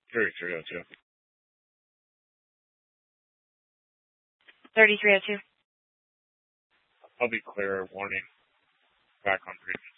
3302. 3302. I'll be clear. Warning. Back on previous.